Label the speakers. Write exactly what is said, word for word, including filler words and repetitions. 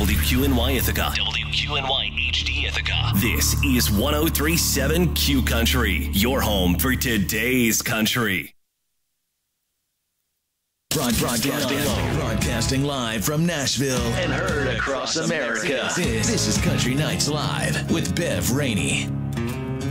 Speaker 1: W Q N Y Ithaca. W Q N Y H D Ithaca. This is one oh three point seven Q Country, your home for today's country. Broad, broadcasting, broadcasting live from Nashville and heard across America. This, this is Country Nights Live with Bev Rainey.